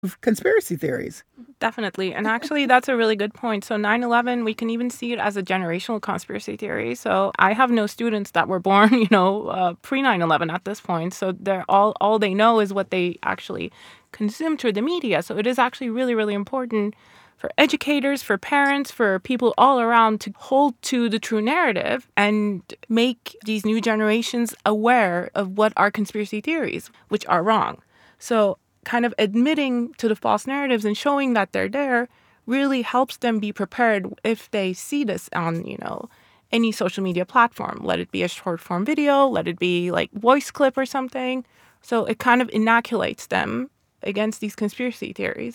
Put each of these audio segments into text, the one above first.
conspiracy theories. Definitely. And actually, that's a really good point. So 9/11, we can even see it as a generational conspiracy theory. So I have no students that were born, pre 9/11 at this point. So they're all they know is what they actually consume through the media. So it is actually really, really important for educators, for parents, for people all around to hold to the true narrative and make these new generations aware of what are conspiracy theories, which are wrong. So kind of admitting to the false narratives and showing that they're there really helps them be prepared if they see this on, any social media platform. Let it be a short form video, let it be like voice clip or something. So it kind of inoculates them against these conspiracy theories.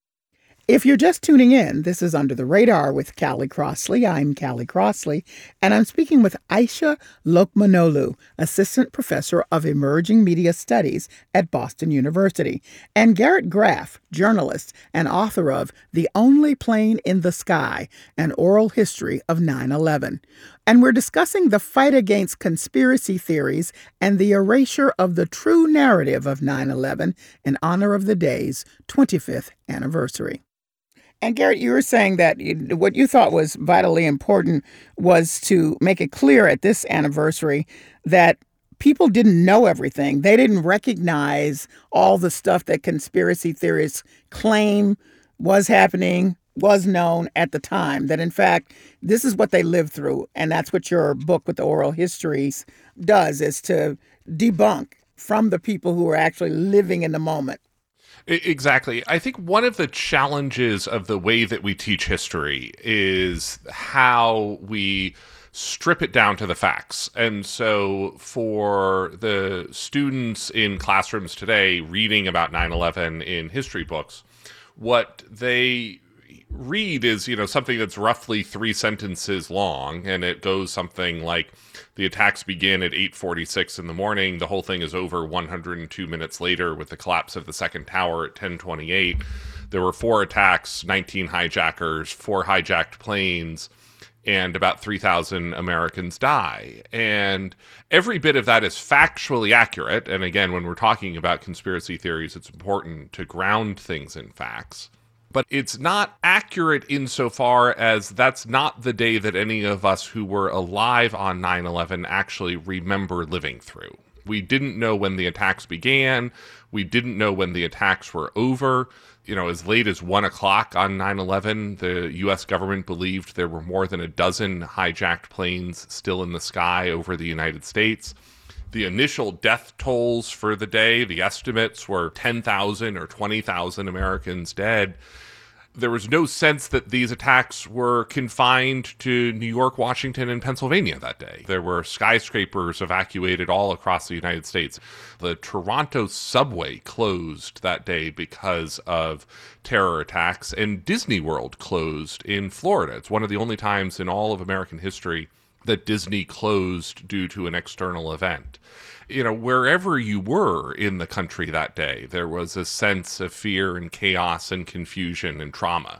If you're just tuning in, this is Under the Radar with Callie Crossley. I'm Callie Crossley, and I'm speaking with Aisha Lokmanoglu, Assistant Professor of Emerging Media Studies at Boston University, and Garrett Graff, journalist and author of The Only Plane in the Sky, An Oral History of 9/11. And we're discussing the fight against conspiracy theories and the erasure of the true narrative of 9/11 in honor of the day's 25th anniversary. And Garrett, you were saying that what you thought was vitally important was to make it clear at this anniversary that people didn't know everything. They didn't recognize all the stuff that conspiracy theorists claim was happening, was known at the time. That in fact, this is what they lived through. And that's what your book with the oral histories does, is to debunk from the people who were actually living in the moment. Exactly. I think one of the challenges of the way that we teach history is how we strip it down to the facts. And so for the students in classrooms today reading about 9/11 in history books, what they read is, something that's roughly 3 sentences long, and it goes something like, the attacks begin at 8:46 in the morning. The whole thing is over 102 minutes later with the collapse of the second tower at 10:28. There were 4 attacks, 19 hijackers, 4 hijacked planes, and about 3,000 Americans die. And every bit of that is factually accurate. And again, when we're talking about conspiracy theories, it's important to ground things in facts. But it's not accurate insofar as that's not the day that any of us who were alive on 9/11 actually remember living through. We didn't know when the attacks began. We didn't know when the attacks were over. As late as 1 o'clock on 9/11, the U.S. government believed there were more than a dozen hijacked planes still in the sky over the United States. The initial death tolls for the day, the estimates were 10,000 or 20,000 Americans dead. There was no sense that these attacks were confined to New York, Washington, and Pennsylvania that day. There were skyscrapers evacuated all across the United States. The Toronto subway closed that day because of terror attacks, and Disney World closed in Florida. It's one of the only times in all of American history that Disney closed due to an external event. Wherever you were in the country that day, there was a sense of fear and chaos and confusion and trauma.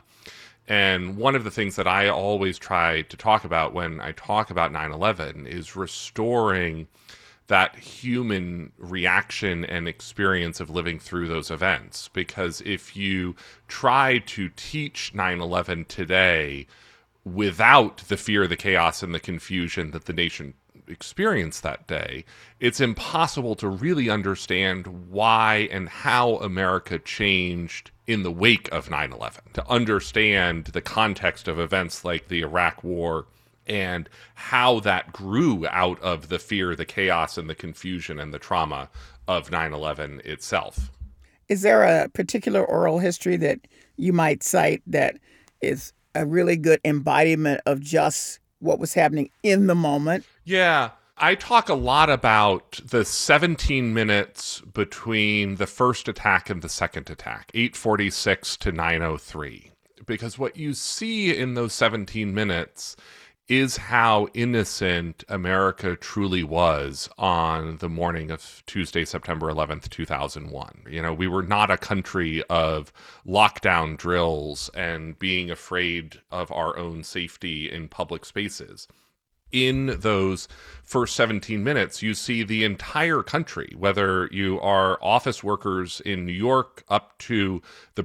And one of the things that I always try to talk about when I talk about 9/11 is restoring that human reaction and experience of living through those events. Because if you try to teach 9/11 today without the fear, the chaos, and the confusion that the nation experienced that day, it's impossible to really understand why and how America changed in the wake of 9/11, to understand the context of events like the Iraq War and how that grew out of the fear, the chaos, and the confusion and the trauma of 9/11 itself. Is there a particular oral history that you might cite that is a really good embodiment of just what was happening in the moment? Yeah. I talk a lot about the 17 minutes between the first attack and the second attack, 8:46 to 9:03. Because what you see in those 17 minutes is how innocent America truly was on the morning of Tuesday, September 11th, 2001. We were not a country of lockdown drills and being afraid of our own safety in public spaces. in those first 17 minutes, you see the entire country, whether you are office workers in New York up to the